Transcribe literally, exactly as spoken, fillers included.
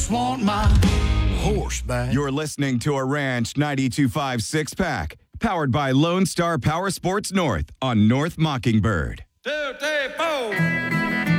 just want my horse back. You're listening to a Ranch ninety-two point five six pack, powered by Lone Star Power Sports North on North Mockingbird. Two, three, four.